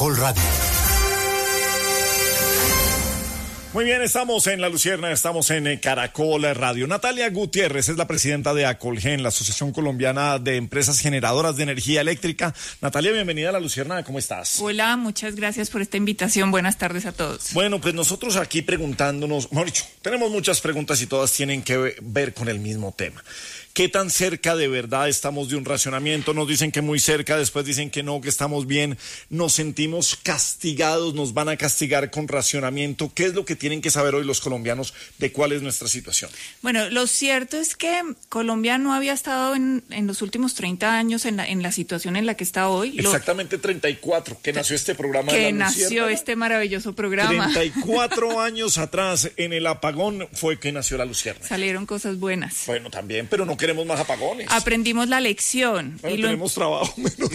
Caracol Radio. Muy bien, estamos en La Lucierna, estamos en Caracol Radio. Natalia Gutiérrez es la presidenta de Acolgen, la Asociación Colombiana de Empresas Generadoras de Energía Eléctrica. Natalia, bienvenida a La Lucierna, ¿cómo estás? Hola, muchas gracias por esta invitación. Buenas tardes a todos. Bueno, pues nosotros aquí preguntándonos, mejor dicho, tenemos muchas preguntas y todas tienen que ver con el mismo tema. ¿Qué tan cerca de verdad estamos de un racionamiento? Nos dicen que muy cerca, después dicen que no, que estamos bien. Nos sentimos castigados, nos van a castigar con racionamiento. ¿Qué es lo que tienen que saber hoy los colombianos de cuál es nuestra situación? Bueno, lo cierto es que Colombia no había estado en los últimos 30 años en la situación en la que está hoy. Exactamente 34, que nació este programa de La Lucierna. Que nació este maravilloso programa. 34 años atrás, en el apagón, fue que nació La Lucierna. Salieron cosas buenas. Bueno, también, pero no queremos más apagones. Aprendimos la lección. Bueno, tenemos trabajo menos.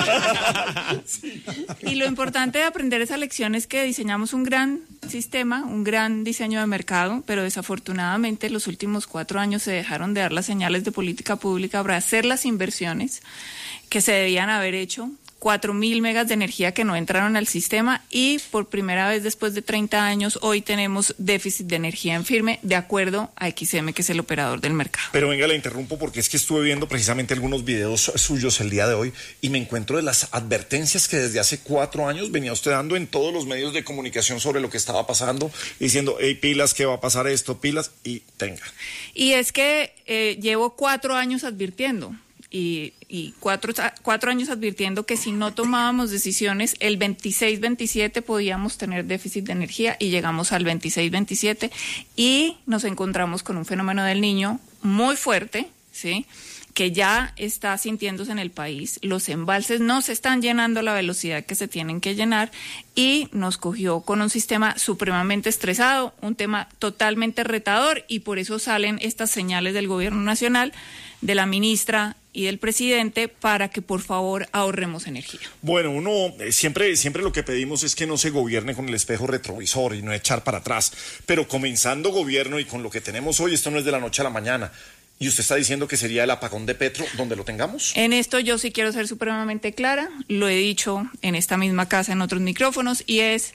Sí. Y lo importante de aprender esa lección es que diseñamos un gran sistema, un gran diseño de mercado, pero desafortunadamente los últimos 4 años se dejaron de dar las señales de política pública para hacer las inversiones que se debían haber hecho. 4.000 megas de energía que no entraron al sistema y por primera vez después de 30 años hoy tenemos déficit de energía en firme de acuerdo a XM, que es el operador del mercado. Pero venga, la interrumpo porque es que estuve viendo precisamente algunos videos suyos el día de hoy y me encuentro de las advertencias que desde hace 4 años venía usted dando en todos los medios de comunicación sobre lo que estaba pasando, diciendo, hey, pilas, que va a pasar esto, pilas, y tenga. Y es que llevo 4 años advirtiendo. Y 4 años advirtiendo que si no tomábamos decisiones, el 26-27 podíamos tener déficit de energía y llegamos al 26-27 y nos encontramos con un fenómeno del Niño muy fuerte, ¿sí?, que ya está sintiéndose en el país. Los embalses no se están llenando a la velocidad que se tienen que llenar y nos cogió con un sistema supremamente estresado, un tema totalmente retador y por eso salen estas señales del gobierno nacional, de la ministra y del presidente para que por favor ahorremos energía. Bueno, uno siempre lo que pedimos es que no se gobierne con el espejo retrovisor y no echar para atrás, pero comenzando gobierno y con lo que tenemos hoy, esto no es de la noche a la mañana. ¿Y usted está diciendo que sería el apagón de Petro donde lo tengamos? En esto yo sí quiero ser supremamente clara, lo he dicho en esta misma casa en otros micrófonos y es,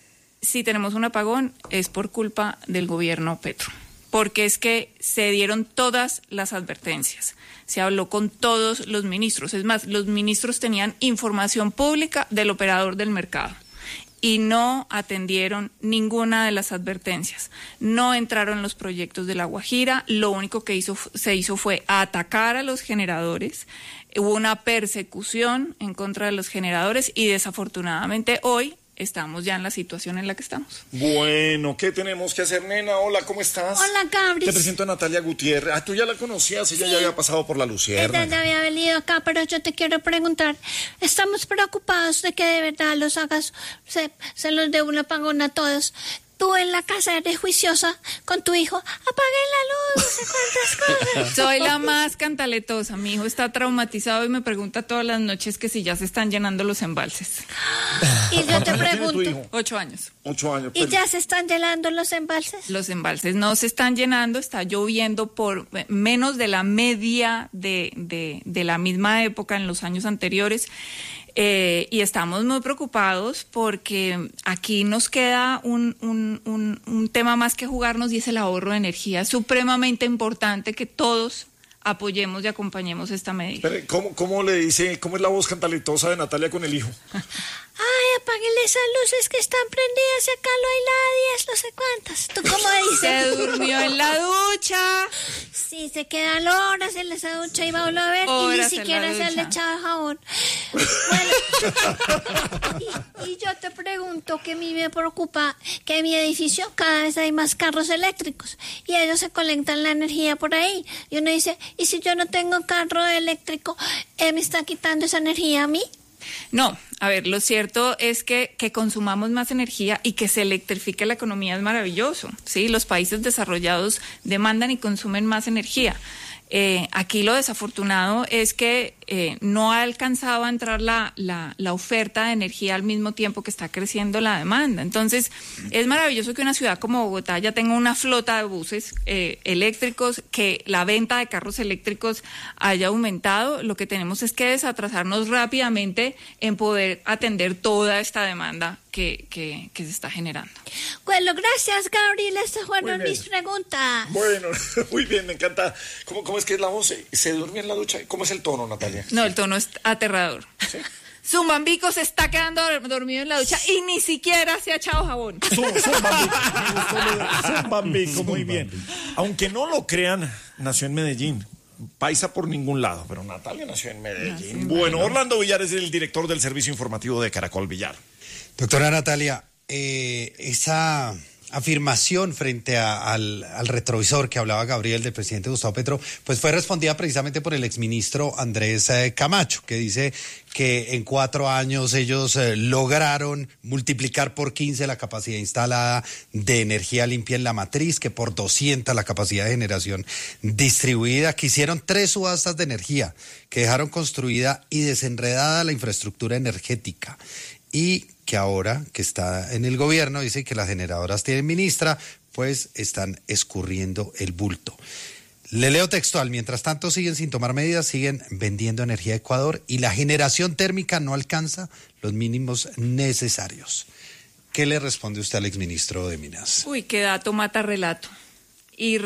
si tenemos un apagón es por culpa del gobierno Petro. Porque es que se dieron todas las advertencias, se habló con todos los ministros, es más, los ministros tenían información pública del operador del mercado y no atendieron ninguna de las advertencias, no entraron los proyectos de La Guajira, lo único que se hizo fue atacar a los generadores, hubo una persecución en contra de los generadores y desafortunadamente hoy estamos ya en la situación en la que estamos. Bueno, ¿qué tenemos que hacer, nena? Hola, ¿cómo estás? Hola, Cabris. Te presento a Natalia Gutiérrez. Ah, tú ya la conocías, ella ya había pasado por La Lucierna. Ella ya había venido acá, pero yo te quiero preguntar, estamos preocupados de que de verdad los hagas, se los dé un apagón a todos. Tú en la casa eres juiciosa con tu hijo, apaguen la luz, no sé cuántas cosas. Soy la más cantaletosa, mi hijo está traumatizado y me pregunta todas las noches que si ya se están llenando los embalses. Y yo te pregunto, 8 años. 8 años. ¿Y ya se están llenando los embalses? Los embalses no se están llenando, está lloviendo por menos de la media de la misma época en los años anteriores. Y estamos muy preocupados porque aquí nos queda un tema más que jugarnos y es el ahorro de energía. Es supremamente importante que todos apoyemos y acompañemos esta medida. Pero, ¿cómo le dice, cómo es la voz cantaletosa de Natalia con el hijo? Ay, apáguenle esas luces que están prendidas y acá no hay nadie, no sé cuántas. ¿Tú cómo dices? Se durmió en la ducha. Sí, se quedan horas en esa ducha y va uno a ver y ni siquiera se le echaba jabón. Bueno, y yo te pregunto que a mí me preocupa que en mi edificio cada vez hay más carros eléctricos y ellos se conectan la energía por ahí. Y uno dice, ¿y si yo no tengo carro eléctrico, me está quitando esa energía a mí? No, a ver, lo cierto es que consumamos más energía y que se electrifique la economía es maravilloso, ¿sí? Los países desarrollados demandan y consumen más energía. Aquí lo desafortunado es que no ha alcanzado a entrar la oferta de energía al mismo tiempo que está creciendo la demanda. Entonces, es maravilloso que una ciudad como Bogotá ya tenga una flota de buses eléctricos, que la venta de carros eléctricos haya aumentado. Lo que tenemos es que desatrasarnos rápidamente en poder atender toda esta demanda que se está generando. Bueno, gracias, Gabriel. Estas fueron mis preguntas. Bueno, muy bien, me encanta. ¿Cómo es que es la voz? ¿Se duerme en la ducha? ¿Cómo es el tono, Natalia? No, el tono es aterrador. ¿Sí? Zumbambico se está quedando dormido en la ducha y ni siquiera se ha echado jabón. Zumbambico, muy bien. Aunque no lo crean, nació en Medellín. Paisa por ningún lado, pero Natalia nació en Medellín. Bueno, Orlando Villar es el director del servicio informativo de Caracol Villar. Doctora Natalia, esa afirmación frente al retrovisor que hablaba Gabriel del presidente Gustavo Petro, pues fue respondida precisamente por el exministro Andrés Camacho, que dice que en 4 años ellos lograron multiplicar por 15 la capacidad instalada de energía limpia en la matriz, que por 200 la capacidad de generación distribuida, que hicieron 3 subastas de energía, que dejaron construida y desenredada la infraestructura energética, y que ahora que está en el gobierno dice que las generadoras tienen ministra, pues están escurriendo el bulto. Le leo textual: mientras tanto siguen sin tomar medidas, siguen vendiendo energía a Ecuador y la generación térmica no alcanza los mínimos necesarios. ¿Qué le responde usted al exministro de Minas? Uy, qué dato mata relato. Y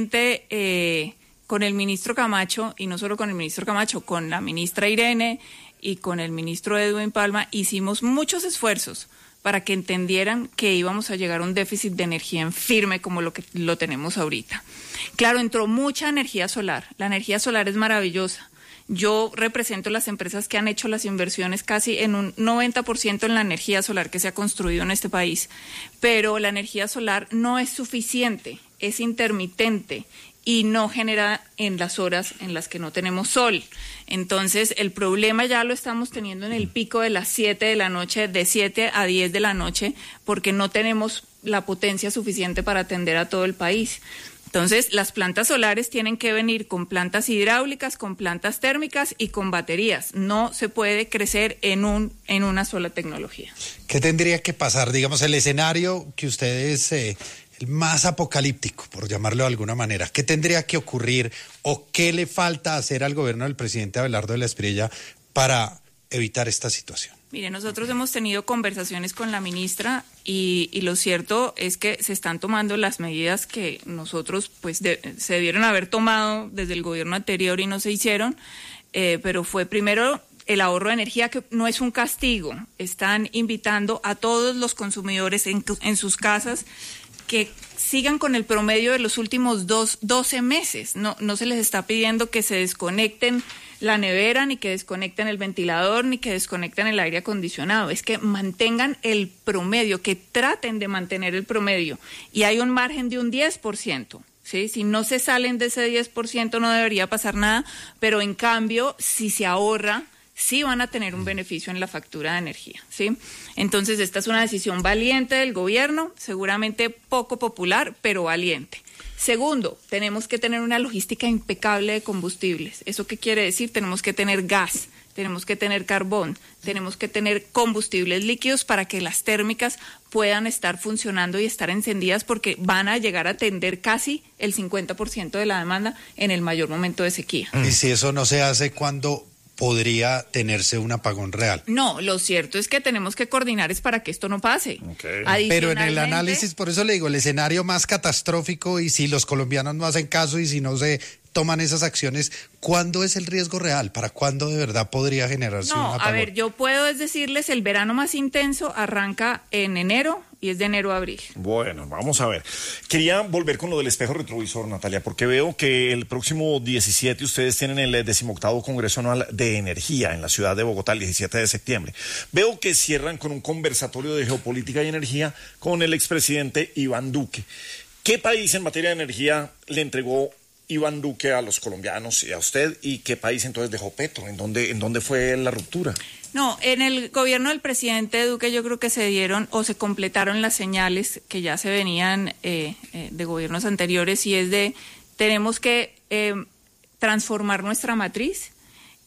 realmente con el ministro Camacho, y no solo con el ministro Camacho, con la ministra Irene y con el ministro Edwin Palma, hicimos muchos esfuerzos para que entendieran que íbamos a llegar a un déficit de energía en firme como lo tenemos ahorita. Claro, entró mucha energía solar. La energía solar es maravillosa. Yo represento las empresas que han hecho las inversiones casi en un 90% en la energía solar que se ha construido en este país. Pero la energía solar no es suficiente, es intermitente y no genera en las horas en las que no tenemos sol. Entonces, el problema ya lo estamos teniendo en el pico de las 7 de la noche, de 7 a 10 de la noche, porque no tenemos la potencia suficiente para atender a todo el país. Entonces, las plantas solares tienen que venir con plantas hidráulicas, con plantas térmicas y con baterías. No se puede crecer en una sola tecnología. ¿Qué tendría que pasar? Digamos, el escenario que ustedes... el más apocalíptico, por llamarlo de alguna manera. ¿Qué tendría que ocurrir o qué le falta hacer al gobierno del presidente Abelardo de la Espriella para evitar esta situación? Mire, nosotros hemos tenido conversaciones con la ministra y lo cierto es que se están tomando las medidas que nosotros pues se debieron haber tomado desde el gobierno anterior y no se hicieron, pero fue primero el ahorro de energía, que no es un castigo. Están invitando a todos los consumidores en sus casas que sigan con el promedio de los últimos 12 meses. No se les está pidiendo que se desconecten la nevera, ni que desconecten el ventilador, ni que desconecten el aire acondicionado. Es que mantengan el promedio, que traten de mantener el promedio. Y hay un margen de un 10%. ¿Sí? Si no se salen de ese 10% no debería pasar nada, pero en cambio, si se ahorra, sí van a tener un beneficio en la factura de energía, ¿sí? Entonces, esta es una decisión valiente del gobierno, seguramente poco popular, pero valiente. Segundo, tenemos que tener una logística impecable de combustibles. ¿Eso qué quiere decir? Tenemos que tener gas, tenemos que tener carbón, tenemos que tener combustibles líquidos para que las térmicas puedan estar funcionando y estar encendidas, porque van a llegar a atender casi el 50% de la demanda en el mayor momento de sequía. Y si eso no se hace, ¿cuándo podría tenerse un apagón real? No, lo cierto es que tenemos que coordinar es para que esto no pase. Okay. Pero en el análisis, por eso le digo, el escenario más catastrófico, y si los colombianos no hacen caso y si no se toman esas acciones, ¿cuándo es el riesgo real? ¿Para cuándo de verdad podría generarse un apagón? A ver, yo puedo decirles, el verano más intenso arranca en enero y es de enero a abril. Bueno, vamos a ver. Quería volver con lo del espejo retrovisor, Natalia, porque veo que el próximo 17 ustedes tienen el 18º Congreso Anual de Energía en la ciudad de Bogotá, el 17 de septiembre. Veo que cierran con un conversatorio de geopolítica y energía con el expresidente Iván Duque. ¿Qué país en materia de energía le entregó Iván Duque a los colombianos y a usted, y qué país entonces dejó Petro? ¿En dónde fue la ruptura? No, en el gobierno del presidente Duque yo creo que se dieron o se completaron las señales que ya se venían de gobiernos anteriores, y es de tenemos que transformar nuestra matriz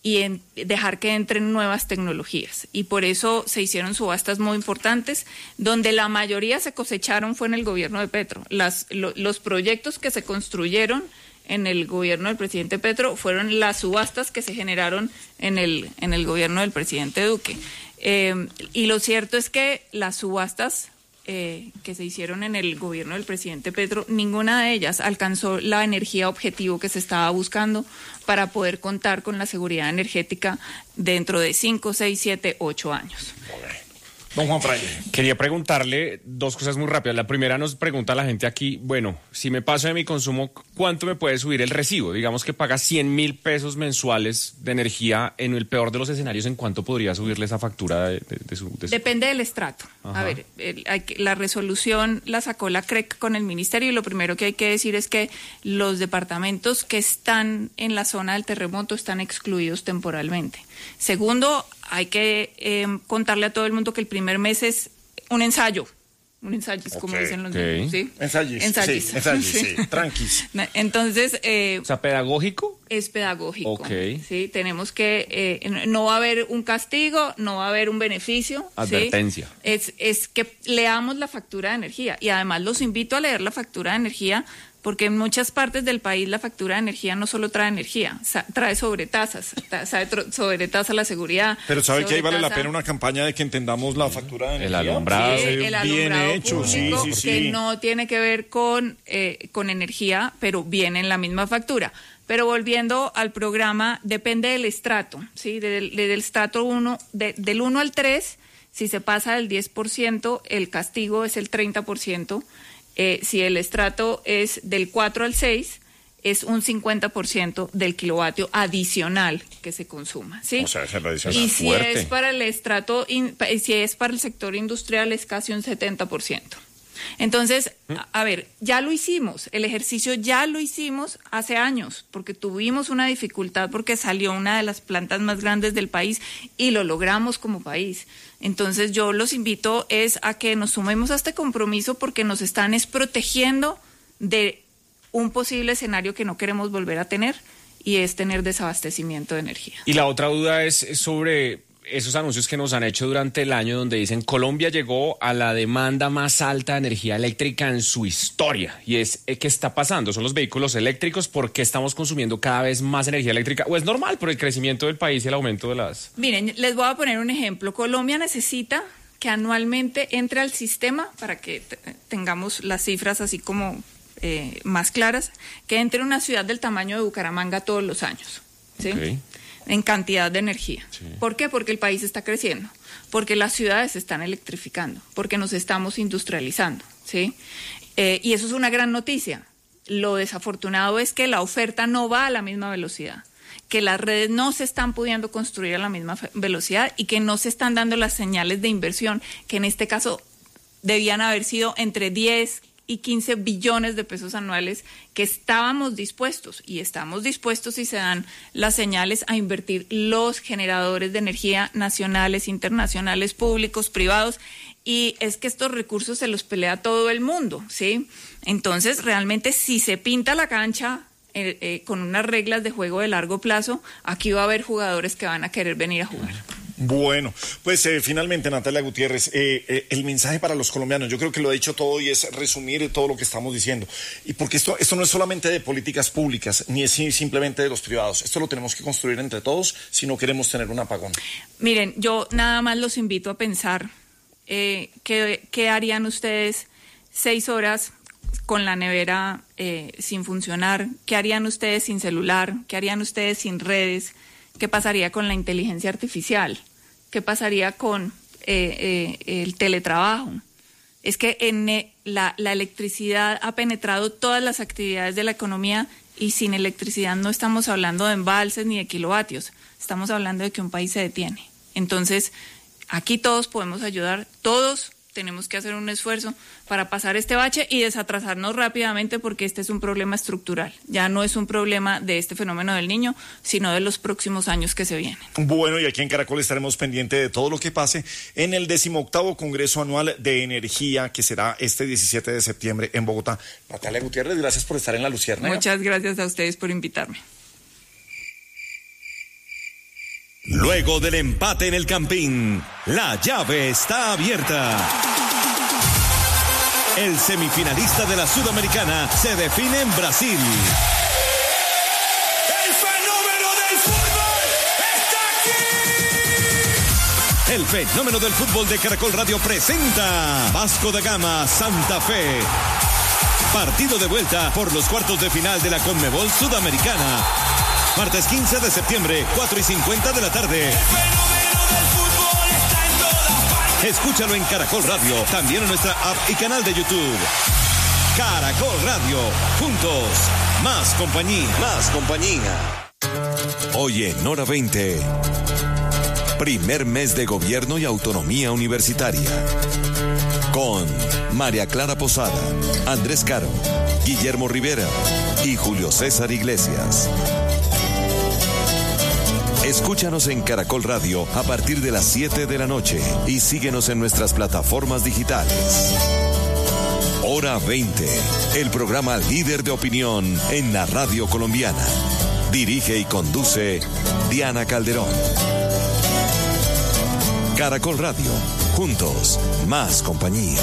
y dejar que entren nuevas tecnologías. Y por eso se hicieron subastas muy importantes, donde la mayoría se cosecharon fue en el gobierno de Petro. Los proyectos que se construyeron en el gobierno del presidente Petro fueron las subastas que se generaron en el gobierno del presidente Duque. Y lo cierto es que las subastas que se hicieron en el gobierno del presidente Petro, ninguna de ellas alcanzó la energía objetivo que se estaba buscando para poder contar con la seguridad energética dentro de 5, 6, 7, 8 años. Don Juan Fraile. Quería preguntarle dos cosas muy rápidas. La primera, nos pregunta la gente aquí, bueno, si me paso de mi consumo, ¿cuánto me puede subir el recibo? Digamos que paga 100,000 pesos mensuales de energía, en el peor de los escenarios, ¿en cuánto podría subirle esa factura de su? Depende del estrato. Ajá. A ver, la resolución la sacó la CREC con el ministerio, y lo primero que hay que decir es que los departamentos que están en la zona del terremoto están excluidos temporalmente. Segundo, hay que contarle a todo el mundo que el primer mes es un ensayo, como dicen los niños, ¿sí? Ensayis, sí, tranquis. Entonces... o sea, ¿pedagógico? Es pedagógico, okay. ¿sí? Tenemos que... no va a haber un castigo, no va a haber un beneficio. Advertencia. ¿sí? Es que leamos la factura de energía, y además los invito a leer la factura de energía, porque en muchas partes del país la factura de energía no solo trae energía, trae sobretasas, sobretasa la seguridad. Pero ¿sabe que ahí vale la pena una campaña de que entendamos la factura de energía? El alumbrado. Sí, el alumbrado bien hecho, público, sí. Que no tiene que ver con energía, pero viene en la misma factura. Pero volviendo al programa, depende del estrato, ¿sí? Del estrato 1, del 1 al 3, si se pasa del 10%, el castigo es el 30%. Si el estrato es del 4 al 6, es un 50% del kilovatio adicional que se consuma, ¿sí? O sea, es el adicional. Y si es para el estrato, si es para el sector industrial, es casi un 70%. Entonces, a ver, ya lo hicimos, el ejercicio ya lo hicimos hace años, porque tuvimos una dificultad porque salió una de las plantas más grandes del país y lo logramos como país. Entonces yo los invito a que nos sumemos a este compromiso, porque nos están protegiendo de un posible escenario que no queremos volver a tener, y es tener desabastecimiento de energía. Y la otra duda es sobre esos anuncios que nos han hecho durante el año, donde dicen Colombia llegó a la demanda más alta de energía eléctrica en su historia. Y es, ¿qué está pasando? ¿Son los vehículos eléctricos? ¿Por qué estamos consumiendo cada vez más energía eléctrica? ¿O es normal por el crecimiento del país y el aumento de las...? Miren, les voy a poner un ejemplo. Colombia necesita que anualmente entre al sistema, para que tengamos las cifras así como más claras, que entre una ciudad del tamaño de Bucaramanga todos los años, ¿sí? Okay. En cantidad de energía. Sí. ¿Por qué? Porque el país está creciendo, porque las ciudades se están electrificando, porque nos estamos industrializando, ¿sí? Y eso es una gran noticia. Lo desafortunado es que la oferta no va a la misma velocidad, que las redes no se están pudiendo construir a la misma velocidad, y que no se están dando las señales de inversión, que en este caso debían haber sido entre 10 y 15 billones de pesos anuales, que estábamos dispuestos, y estamos dispuestos si se dan las señales, a invertir los generadores de energía nacionales, internacionales, públicos, privados, y es que estos recursos se los pelea todo el mundo, ¿sí? Entonces, realmente, si se pinta la cancha con unas reglas de juego de largo plazo, aquí va a haber jugadores que van a querer venir a jugar. Bueno, pues finalmente, Natalia Gutiérrez, el mensaje para los colombianos, yo creo que lo he dicho todo, y es resumir todo lo que estamos diciendo. Y porque esto no es solamente de políticas públicas, ni es simplemente de los privados. Esto lo tenemos que construir entre todos si no queremos tener un apagón. Miren, yo nada más los invito a pensar qué harían ustedes 6 horas con la nevera sin funcionar, qué harían ustedes sin celular, qué harían ustedes sin redes, qué pasaría con la inteligencia artificial, qué pasaría con el teletrabajo. Es que la electricidad ha penetrado todas las actividades de la economía, y sin electricidad no estamos hablando de embalses ni de kilovatios, estamos hablando de que un país se detiene. Entonces, aquí todos podemos ayudar, todos tenemos que hacer un esfuerzo para pasar este bache y desatrasarnos rápidamente, porque este es un problema estructural. Ya no es un problema de este fenómeno del Niño, sino de los próximos años que se vienen. Bueno, y aquí en Caracol estaremos pendientes de todo lo que pase en el 18º Congreso Anual de Energía, que será este 17 de septiembre en Bogotá. Natalia Gutiérrez, gracias por estar en La Luciérnaga. Muchas gracias a ustedes por invitarme. Luego del empate en el Campín, la llave está abierta. El semifinalista de la Sudamericana se define en Brasil. ¡El fenómeno del fútbol está aquí! El fenómeno del fútbol de Caracol Radio presenta Vasco da Gama Santa Fe. Partido de vuelta por los cuartos de final de la Conmebol Sudamericana. Martes 15 de septiembre, 4:50 de la tarde. El fenómeno del fútbol está en todas partes. Escúchalo en Caracol Radio, también en nuestra app y canal de YouTube. Caracol Radio, juntos, más compañía. Más compañía. Hoy en Hora 20, primer mes de gobierno y autonomía universitaria. Con María Clara Posada, Andrés Caro, Guillermo Rivera y Julio César Iglesias. Escúchanos en Caracol Radio a partir de las 7 de la noche y síguenos en nuestras plataformas digitales. Hora 20, el programa líder de opinión en la radio colombiana. Dirige y conduce Diana Calderón. Caracol Radio, juntos, más compañía.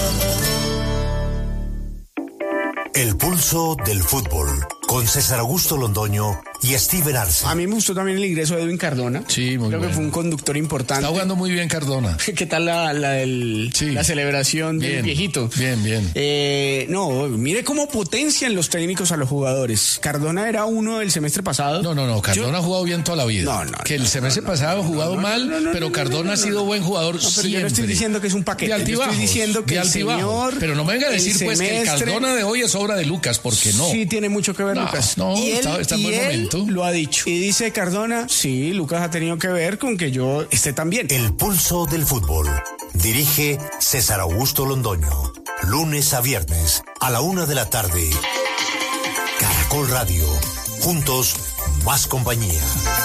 El pulso del fútbol, con César Augusto Londoño y Steven Arce. A mí me gustó también el ingreso de Edwin Cardona. Sí, muy Creo bueno. que fue un conductor importante. Está jugando muy bien Cardona. ¿Qué tal la celebración del viejito? Bien. No, mire cómo potencian los técnicos a los jugadores. Cardona era uno del semestre pasado. No, Cardona ha jugado bien toda la vida. Que el semestre pasado ha jugado mal, pero Cardona ha sido buen jugador pero siempre. yo no estoy diciendo que es un paquete. De altibajos, Estoy diciendo que de el altibajos. señor... Pero no me venga a decir el pues que el Cardona de hoy es obra de Lucas, porque no. Sí, tiene mucho que ver Lucas. No, y él, está en buen momento. Lo ha dicho. Y dice Cardona, sí, Lucas ha tenido que ver con que yo esté tan bien. El pulso del fútbol. Dirige César Augusto Londoño. Lunes a viernes a la 1 de la tarde. Caracol Radio. Juntos, más compañía.